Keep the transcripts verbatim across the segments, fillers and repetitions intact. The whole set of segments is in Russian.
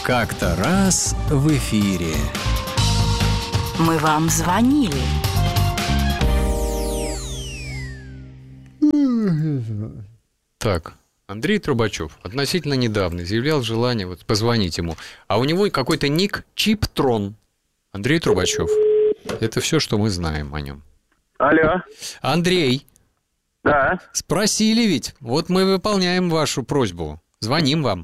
Как-то раз в эфире. Мы вам звонили. Так, Андрей Трубачев относительно недавно заявлял желание вот позвонить ему. А у него какой-то ник Чиптрон. Андрей Трубачев. Это все, что мы знаем о нем. Алло. Андрей. Да. Спросили ведь. Вот мы выполняем вашу просьбу. Звоним вам.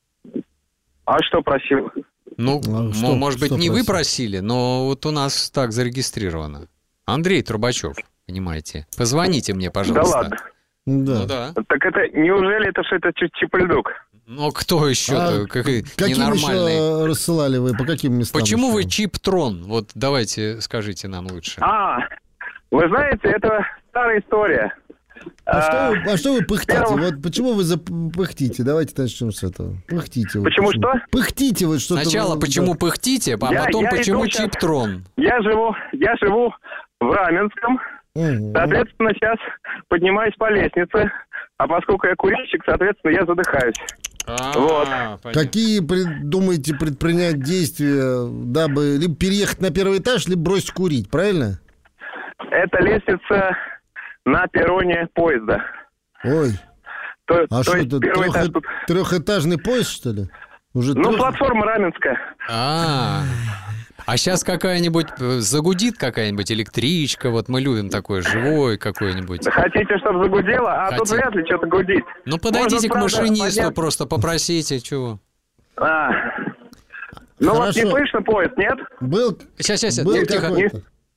А что просил? Ну, А что- может быть, что не просил? вы просили, но вот у нас так зарегистрировано. Андрей Трубачев, понимаете. Позвоните мне, Да пожалуйста. ладно. Да. Ну да. Так это, неужели это что это Чипольдук? Ну кто еще-то? А как, каким ненормальный. еще рассылали вы? По каким местам? Почему еще? вы Чиптрон? Вот давайте скажите нам лучше. А, вы знаете, это старая история. А, А, что вы, а что вы пыхтите? первым- Вот почему вы запыхтите? Давайте начнем с этого. Пыхтите. вы Почему что? Пыхтите вы что-то. Сначала вы- почему да. пыхтите, а Я- потом я почему иду щас. Чиптрон. Я живу, я живу в Раменском. Мгм. Соответственно, сейчас поднимаюсь по лестнице. А поскольку я курильщик, соответственно, я задыхаюсь. Вот. понятно. Какие пред- думаете предпринять действия, дабы либо переехать на первый этаж, либо бросить курить, правильно? Это лестница на перроне поезда. Ой, То, а то что есть это, первый трех- этаж тут... трехэтажный поезд, что ли? Уже Ну, трех- платформа Раменская. А, а сейчас какая-нибудь э, загудит какая-нибудь электричка, вот мы любим такое живое какое-нибудь. Хотите, чтобы загудело? А тут Хотим. вряд ли что-то гудит. Ну подойдите Можно, к правда, машинисту, поднять- просто попросите, чего. А. Ну вот Хорошо. не слышно поезд, нет? Был, Сейчас, сейчас, был тихо, тихо. какой-то.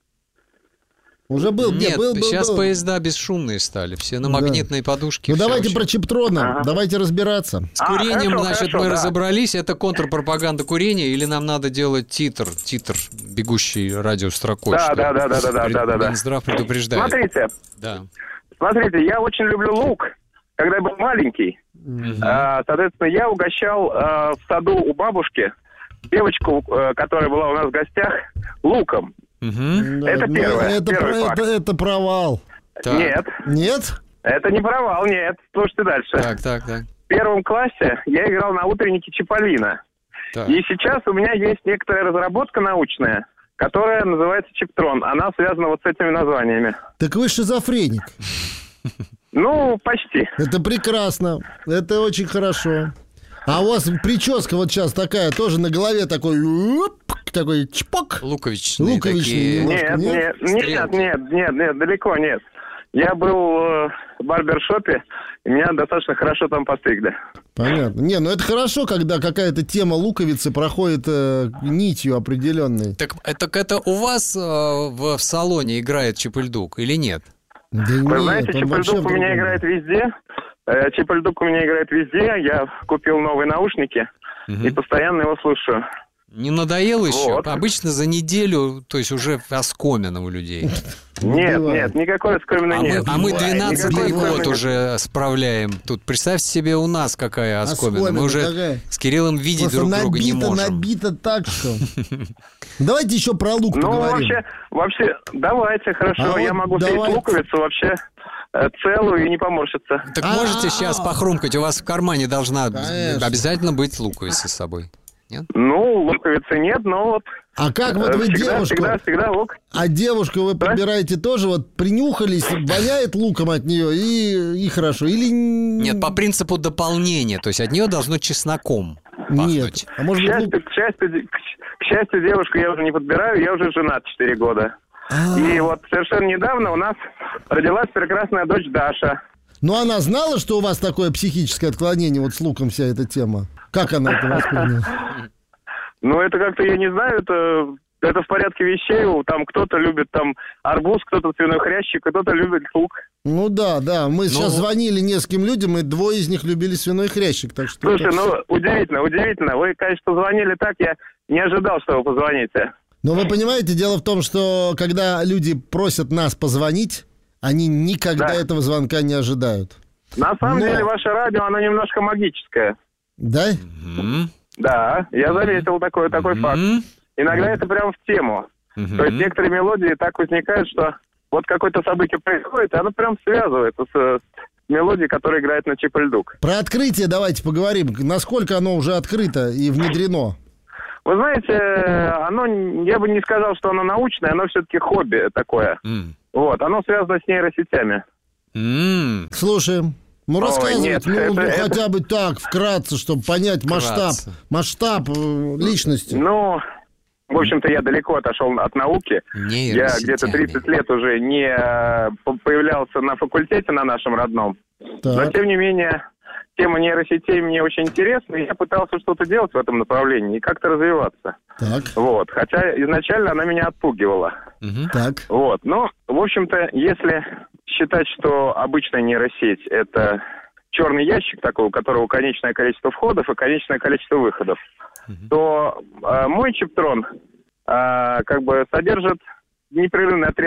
Уже был, где? Нет, был, был, сейчас был. поезда бесшумные стали, все на Да. магнитной подушке. Ну всё давайте вообще. про Чиптрона, Ага. давайте разбираться. С курением, А, хорошо, значит, хорошо, мы да. разобрались. Это контрпропаганда курения, или нам надо делать титр, титр, бегущий радиострокой? Да, что да, да, да, да, да, пред- да, да, да. Минздрав предупреждает. Смотрите, Да. смотрите, я очень люблю лук. Когда я был маленький, а, соответственно, я угощал а, в саду у бабушки девочку, а, которая была у нас в гостях, луком. Мгм. Да, Это ну, первое, Это, первый про- факт. это, это провал. Так. Нет, Нет? это не провал, нет. Слушайте дальше. Так, так, так. В первом классе я играл на утреннике Чиполлино. Так. И сейчас у меня есть некоторая разработка научная, которая называется Чиптрон. Она связана вот с этими названиями. Так вы шизофреник. Ну, почти. Это прекрасно. Это очень хорошо. А у вас прическа вот сейчас такая, тоже на голове такой, уп, такой чпок. Луковичные Луковичные, такие. ну, Нет, нет? нет, нет, Стрелки. нет, нет, нет, далеко нет. Я был э, в барбершопе, и меня достаточно хорошо там постригли. Понятно. Не, ну это хорошо, когда какая-то тема луковицы проходит э, нитью определенной. Так, э, так это у вас э, в, в салоне играет Чипульдук или нет? Да Вы нет, знаете, он вообще Чипольдук в у меня другом. играет везде. Э, Чипольдук у меня играет везде. Я купил новые наушники и постоянно его слушаю. Не надоело еще? Вот. Обычно за неделю, то есть уже оскомина у людей. Нет, бывает. нет, никакой оскомины А мы, нет. а мы Никакой двенадцатый год оскомины. уже справляем. Тут представьте себе у нас какая оскомина. Мы Оскомина уже какая? с Кириллом видеть Просто друг друга не набито, можем. набито так, что... Давайте еще про лук Ну, поговорим. вообще, вообще, давайте, хорошо. А я вот могу съесть давайте. луковицу вообще э, целую и не поморщиться. Так А-а-а. можете сейчас похрумкать? У вас в кармане должна Конечно. обязательно быть луковица с собой. Нет? Ну, луковицы нет, но вот А как вот э, вы всегда, девушку... всегда, всегда лук. А девушку вы Да? подбираете тоже, вот принюхались, воняет луком от нее, и, и хорошо. Или... Нет, по принципу дополнения. То есть от нее должно чесноком Нет. пахнуть. А может К быть, счастью, лук... к, счастью, де- к щ- к счастью, девушку я уже не подбираю, я уже женат четыре года. А, И вот совершенно недавно у нас родилась прекрасная дочь Даша. Ну, она знала, что у вас такое психическое отклонение, вот с луком вся эта тема? Как она это восприняла? Ну, это как-то, я не знаю, это, это в порядке вещей. Там кто-то любит там арбуз, кто-то свиной хрящик, кто-то любит лук. Ну да, да, мы сейчас звонили нескольким людям, и двое из них любили свиной хрящик, так что... Слушай, это- ну, удивительно, удивительно. Вы, конечно, позвонили так, я не ожидал, что вы позвоните. Но вы понимаете, дело в том, что когда люди просят нас позвонить, они никогда Да. этого звонка не ожидают. На самом Но- деле, ваше радио, оно немножко магическое. Да? Мгм. Да, я заметил такой, такой факт. Мгм. Иногда это прям в тему. Мгм. То есть некоторые мелодии так возникают, что вот какое-то событие происходит, и оно прям связывается с, мелодии, которая играет на чип-и-ль-дук. Про открытие давайте поговорим. Насколько оно уже открыто и внедрено? Вы знаете, оно, я бы не сказал, что оно научное, оно все-таки хобби такое. М. Вот, оно связано с нейросетями. М. Слушаем. Ну, рассказывайте, нет, ну, это- ну, это- хотя бы так, вкратце, чтобы понять масштаб, Вкратце. масштаб э, личности. Ну, в общем-то, я далеко отошел от науки. Я где-то тридцать лет уже не э, по- появлялся на факультете на нашем родном. Но, Так, тем не менее, тема нейросетей мне очень интересна, и я пытался что-то делать в этом направлении и как-то развиваться. так, Вот. Хотя изначально она меня отпугивала. Мгм. так. Вот. Но, в общем-то, если считать, что обычная нейросеть – это черный ящик такой, у которого конечное количество входов и конечное количество выходов, то э, мой чиптрон э, как бы содержит непрерывный отрезок